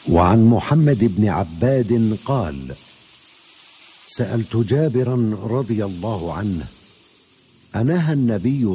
وعن محمد بن عباد قال: سألت جابرا رضي الله عنه: أنهى النبي